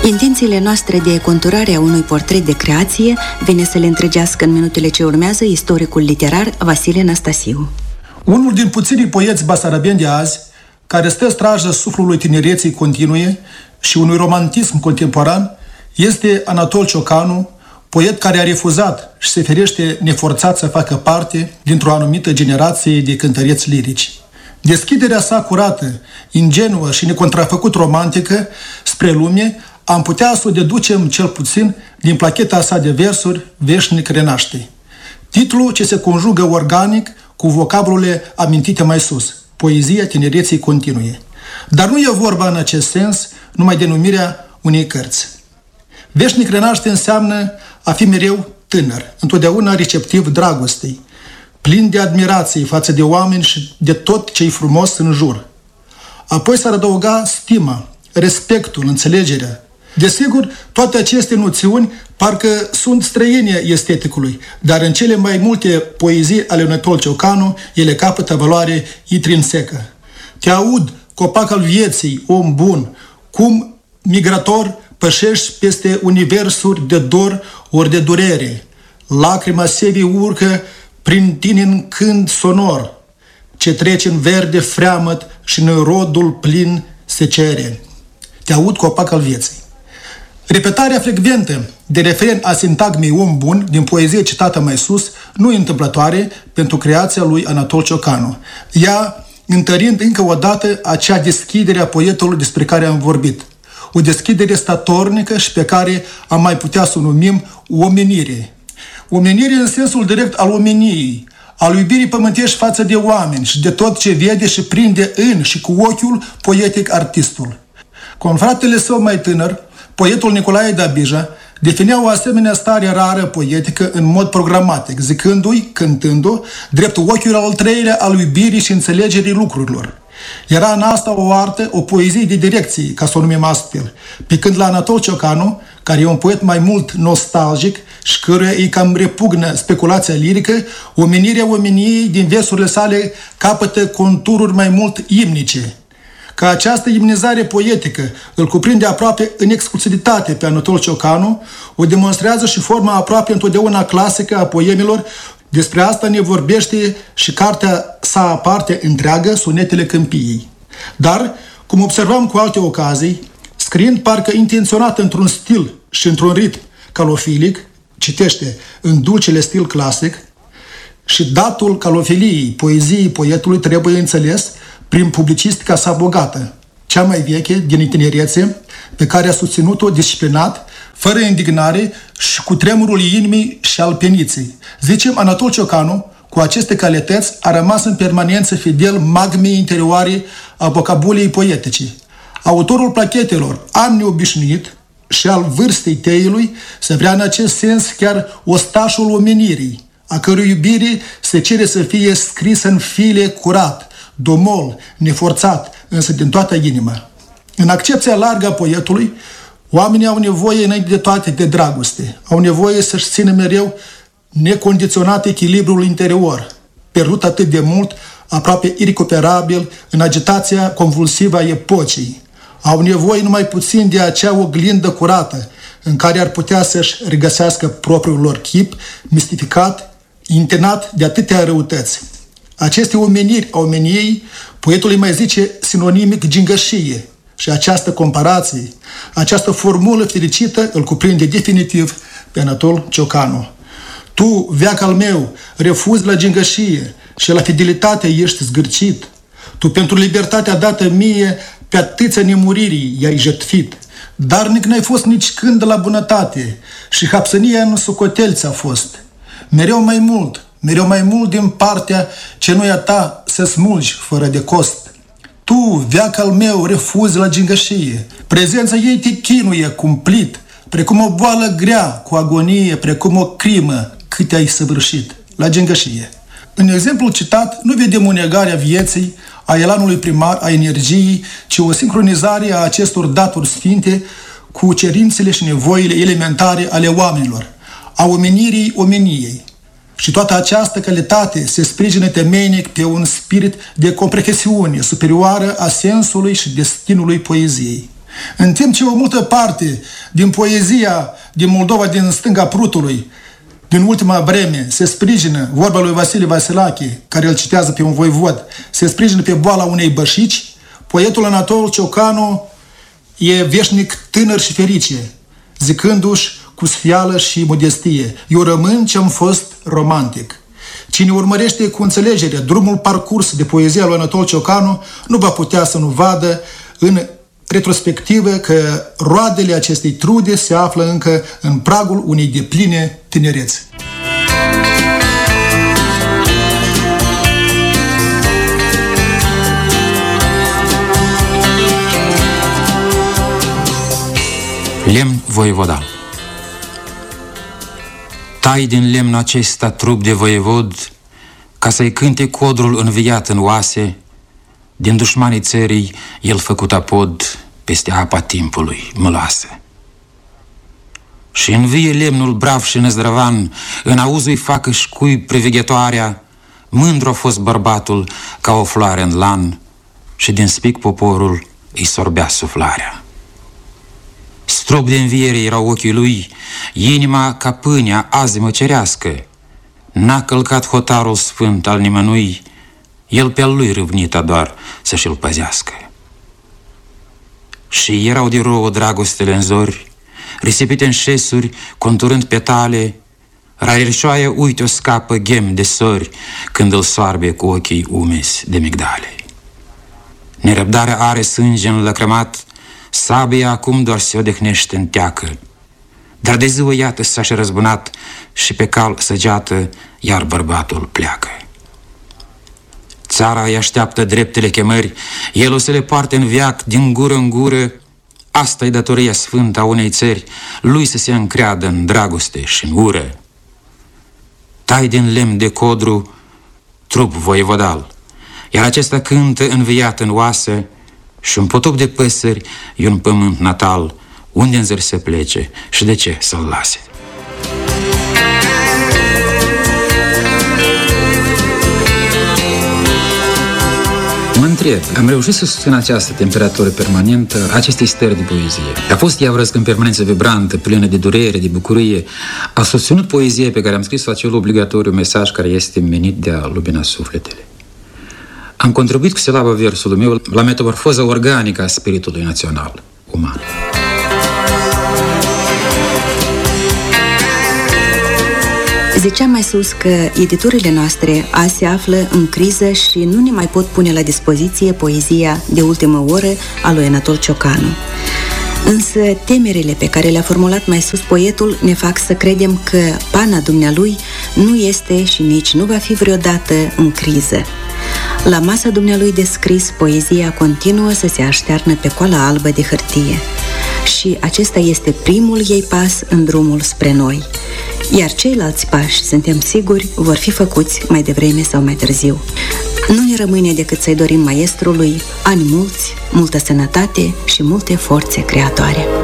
Intențiile noastre de conturare a unui portret de creație vine să le întregească în minutele ce urmează istoricul literar Vasile Năstasiu. Unul din puținii poeți basarabeni de azi, care stă strajă suflului tinereții continue și unui romantism contemporan, este Anatol Ciocanu, poet care a refuzat și se ferește neforțat să facă parte dintr-o anumită generație de cântăreți lirici. Deschiderea sa curată, ingenuă și necontrafăcut romantică spre lume am putea să o deducem cel puțin din placheta sa de versuri Veșnic renaște. Titlul ce se conjugă organic cu vocaburile amintite mai sus, poezia tinereții continue. Dar nu e vorba în acest sens numai de numirea unei cărți. Veșnic renaște înseamnă a fi mereu tânăr, întotdeauna receptiv dragostei, plin de admirație față de oameni și de tot ce-i frumos în jur. Apoi s-ar adăuga stima, respectul, înțelegerea. Desigur, toate aceste noțiuni parcă sunt străine esteticului, dar în cele mai multe poezii ale Anatol Ciocanu, ele capătă valoare intrinsecă. Te aud, copac al vieții, om bun, cum migrator pășești peste universuri de dor ori de durere. Lacrima sevii urcă prin tine în cânt sonor, ce trece în verde freamăt și în rodul plin se cere. Te aud, copac al vieții. Repetarea frecventă de refren a sintagmei om bun din poezie citată mai sus nu e întâmplătoare pentru creația lui Anatol Ciocanu. Ea întărind încă o dată acea deschidere a poetului despre care am vorbit. O deschidere statornică și pe care am mai putea să o numim omenire. Omenire în sensul direct al omeniei, al iubirii pământești față de oameni și de tot ce vede și prinde în și cu ochiul poetic artistul. Confratele său mai tânăr, poetul Nicolae Dabija, definea o asemenea stare rară poetică în mod programatic, zicându-i, cântându-o, drept ochiul al treilea al iubirii și înțelegerii lucrurilor. Era în asta o artă, o poezie de direcție, ca să o numim astfel, pe când la Anatol Ciocanu, care e un poet mai mult nostalgic și căruia îi cam repugnă speculația lirică, omenirea omeniei din versurile sale capătă contururi mai mult imnice. Că această imnizare poetică îl cuprinde aproape în exclusivitate pe Anatol Ciocanu, o demonstrează și forma aproape întotdeauna clasică a poemilor. Despre asta ne vorbește și cartea sa aparte întreagă, Sonetele Câmpiei. Dar, cum observam cu alte ocazii, scriind parcă intenționat într-un stil și într-un ritm calofilic, citește în dulcele stil clasic, și datul calofiliei poeziei poetului trebuie înțeles prin publicistica sa bogată, cea mai veche din tinerețe, pe care a susținut-o disciplinat, fără indignare și cu tremurul inimii și al peniței. Zicem, Anatol Ciocanu, cu aceste calități, a rămas în permanență fidel magmei interioare a vocabuliei poetice. Autorul plachetelor, am neobișnuit, și al vârstei teiului, se vrea în acest sens chiar ostașul omenirii, a cărui iubire se cere să fie scrisă în file curat, domol, neforțat, însă din toată inima. În accepția largă a poetului, oamenii au nevoie înainte de toate de dragoste, au nevoie să-și țină mereu necondiționat echilibrul interior, pierdut atât de mult, aproape irrecuperabil, în agitația convulsivă a epocii. Au nevoie numai puțin de acea oglindă curată, în care ar putea să-și regăsească propriul lor chip, mistificat, internat de atâtea răutăți. Aceste omeniri a omeniei, poetul îi mai zice sinonimic gingășie, și această comparație, această formulă fericită îl cuprinde definitiv pe Anatol Ciocanu. Tu, veac al meu, refuzi la gingășie și la fidelitate ești zgârcit. Tu pentru libertatea dată mie pe atâția nemuririi i-ai jertfit. Darnic n-ai fost nici când la bunătate și hapsănia în socotel ți-a fost. Mereu mai mult din partea ce nu e a ta să smulgi fără de cost. Tu, veac al meu, refuzi la gingășie. Prezența ei te chinuie cumplit, precum o boală grea cu agonie, precum o crimă cât ai săvârșit la gingășie. În exemplul citat nu vedem o negare a vieții, a elanului primar, a energiei, ci o sincronizare a acestor daturi sfinte cu cerințele și nevoile elementare ale oamenilor, a omenirii omeniei. Și toată această calitate se sprijină temeinic pe un spirit de comprehensiune superioară a sensului și destinului poeziei. În timp ce o multă parte din poezia din Moldova, din stânga Prutului, din ultima vreme, se sprijină, vorba lui Vasile Vasilache, care îl citează pe un voivod, se sprijină pe boala unei bășici, poetul Anatol Ciocanu e veșnic tânăr și ferice, zicându-și cu sfială și modestie: eu rămân ce-am fost romantic. Cine urmărește cu înțelegere drumul parcurs de poezia lui Anatol Ciocanu nu va putea să nu vadă în retrospectivă că roadele acestei trude se află încă în pragul unei depline tinereți. Lemn voievodal. Tai din lemnul acesta trup de voievod, ca să-i cânte codrul înviat în oase, din dușmanii țării el făcut apod peste apa timpului măloase. Și învie lemnul brav și năzdrăvan, în auzul-i facă șcui priveghetoarea, mândru a fost bărbatul ca o floare în lan, și din spic poporul îi sorbea suflarea. Strop de înviere erau ochii lui, inima ca pâinea azimă cerească. N-a călcat hotarul sfânt al nimănui, el pe-al lui râvnita doar să și-l păzească. Și erau de rouă dragostele în zori, risipite în șesuri, conturând petale, raierșoaie uite-o scapă ghem de sori, când îl soarbe cu ochii umezi de migdale. Nerăbdarea are sânge înlăcrămat, sabia acum doar se odihnește în teacă, dar de ziua iată s-a și răzbunat și pe cal săgeată iar bărbatul pleacă. Țara îi așteaptă dreptele chemări, el o să le poarte în veac din gură în gură. Asta-i datoria sfântă a unei țări, lui să se încreadă în dragoste și în ură. Tai din lemn de codru trup voievodal, iar acesta cântă înviat în oase, și un potop de păsări e un pământ natal, unde în zări să plece și de ce să-l lase. Mă întreb, am reușit să susțin această temperatură permanentă, acestei stări de poezie. A fost ea vrăscă în permanență vibrantă, plină de durere, de bucurie. A susținut poezia pe care am scris-o acel obligatoriu mesaj care este menit de a lumina sufletele. Am contribuit cu silaba versului meu la metamorfoza organică a spiritului național, uman. Ziceam mai sus că editurile noastre azi se află în criză și nu ne mai pot pune la dispoziție poezia de ultimă oră a lui Anatol Ciocanu. Însă temerile pe care le-a formulat mai sus poetul ne fac să credem că pana dumnealui nu este și nici nu va fi vreodată în criză. La masa dumnealui de scris, poezia continuă să se aștearnă pe coala albă de hârtie. Și acesta este primul ei pas în drumul spre noi. Iar ceilalți pași, suntem siguri, vor fi făcuți mai devreme sau mai târziu. Nu ne rămâne decât să-i dorim maestrului ani mulți, multă sănătate și multe forțe creatoare.